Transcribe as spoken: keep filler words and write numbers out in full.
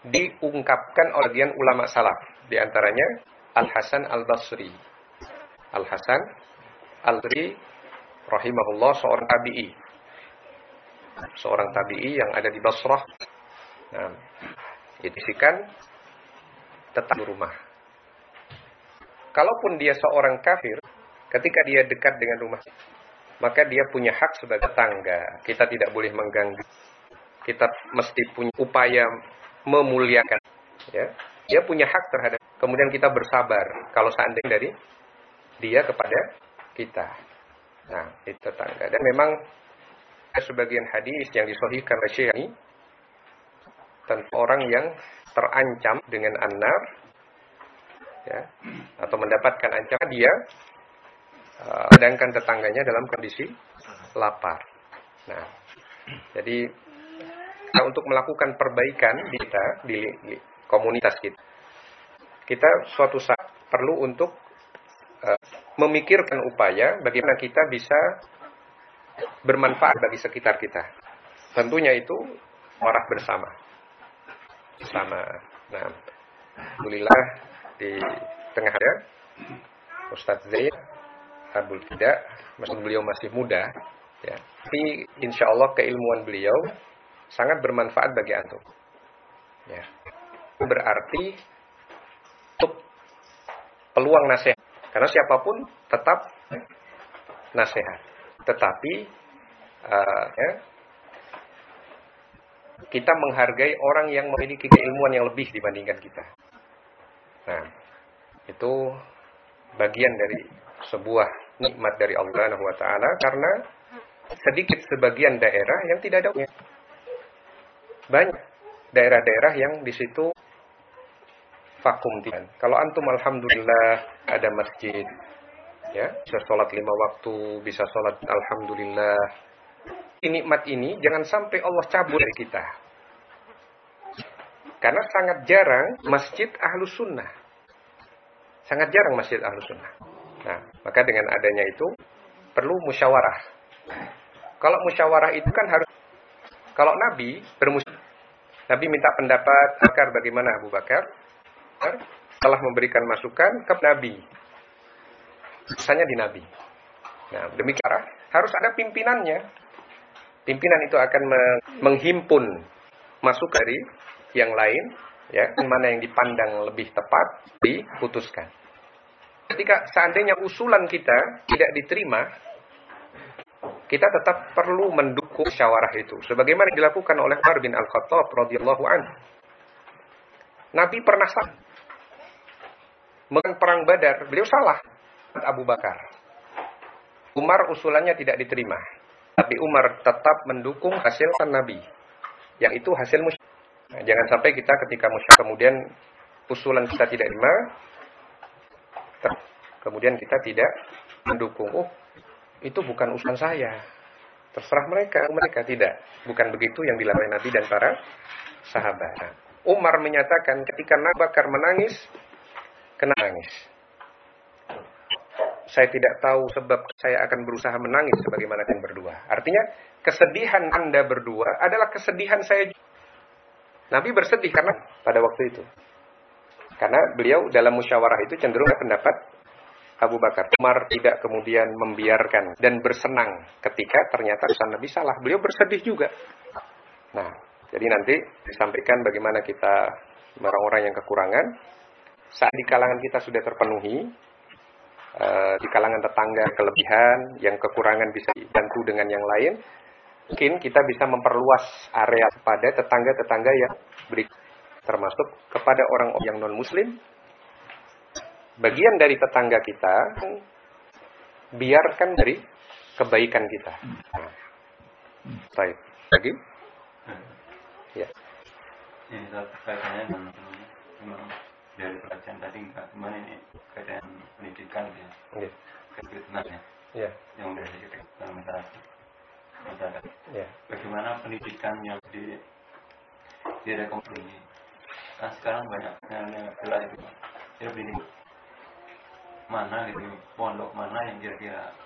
diungkapkan oleh bagian ulama salaf, di antaranya Al-Hasan Al-Basri. Al-Hasan Al-Basri rahimahullah, seorang tabi'i. Seorang tabi'i yang ada di Basrah. Nah, disikan tetap di rumah. Kalaupun dia seorang kafir, ketika dia dekat dengan rumah, maka dia punya hak sebagai tetangga. Kita tidak boleh mengganggu. Kita mesti punya upaya memuliakan. Ya, dia punya hak terhadap. Kemudian kita bersabar kalau seandainya dari dia kepada kita. Nah, itu tetangga. Dan memang sebagian hadis yang disahihkan oleh Syekh ini tentang orang yang terancam dengan an-nar, ya, atau mendapatkan ancaman, dia uh, sedangkan tetangganya dalam kondisi lapar. Nah, jadi untuk melakukan perbaikan di kita, di, di komunitas kita, kita suatu saat perlu untuk uh, memikirkan upaya bagaimana kita bisa bermanfaat bagi sekitar kita. Tentunya itu warah bersama. Bersama. Nah, alhamdulillah di tengah ada Ustadz Zaid Abdul Fida, meskipun beliau masih muda, ya, tapi insya Allah keilmuan beliau sangat bermanfaat bagi antum. Ya. Berarti untuk peluang nasihat, karena siapapun tetap nasihat, tetapi uh, ya, kita menghargai orang yang memiliki keilmuan yang lebih dibandingkan kita. Nah, itu bagian dari sebuah nikmat dari Allah Subhanahu wa taala, karena sedikit sebagian daerah yang tidak ada. Banyak daerah-daerah yang di situ vakum. Kalau antum alhamdulillah ada masjid, ya, bisa sholat lima waktu, bisa sholat alhamdulillah. Nikmat ini jangan sampai Allah cabut dari kita. Karena sangat jarang masjid ahlus sunnah. Sangat jarang masjid ahlus sunnah. Nah, maka dengan adanya itu perlu musyawarah. Kalau musyawarah itu kan harus, kalau Nabi bermusyawarah, Nabi minta pendapat Abu Bakar, bagaimana Abu Bakar? Setelah memberikan masukan ke Nabi. Misalnya di Nabi. Nah, demikian harus ada pimpinannya. Pimpinan itu akan menghimpun masuk dari yang lain, ya, mana yang dipandang lebih tepat diputuskan. Ketika seandainya usulan kita tidak diterima, kita tetap perlu mendukung musyawarah itu, sebagaimana dilakukan oleh Umar bin Al-Khattab radhiyallahu anhu. Nabi pernah salah mengenai perang Badar, beliau salah. Abu Bakar, Umar usulannya tidak diterima, tapi Umar tetap mendukung hasil Nabi, yang itu hasil musyawarah. Nah, jangan sampai kita ketika musyawarah kemudian usulan kita tidak diterima, kemudian kita tidak mendukung. Oh, itu bukan usulan saya, terserah mereka. Mereka tidak, bukan begitu yang dilakukan Nabi dan para sahabat. Nah, Umar menyatakan ketika Abu Bakar menangis, kena nangis. Saya tidak tahu sebab saya akan berusaha menangis sebagaimana yang berdua. Artinya kesedihan Anda berdua adalah kesedihan saya. Nabi bersedih karena pada waktu itu, karena beliau dalam musyawarah itu cenderung pendapat Abu Bakar. Umar tidak kemudian membiarkan dan bersenang ketika ternyata urusan Nabi salah. Beliau bersedih juga. Nah, jadi nanti disampaikan bagaimana kita orang-orang yang kekurangan, saat di kalangan kita sudah terpenuhi, uh, di kalangan tetangga kelebihan, yang kekurangan bisa dibantu dengan yang lain, mungkin kita bisa memperluas area pada tetangga-tetangga yang beri, termasuk kepada orang yang non-muslim. Bagian dari tetangga kita, biarkan dari kebaikan kita. Nah, baik. Lagi? Ya. Ini kaitannya dengan memang dari pelajaran tadi nggak gimana ini kaitan pendidikan ya. Iya. Kebetulannya. Iya. Yang dari dalam masyarakat. Masyarakat. Iya. Bagaimana pendidikan yang di direkomendasi? Kan sekarang banyak yang belajar itu. Ya, mana gitu, pondok mana yang kira-kira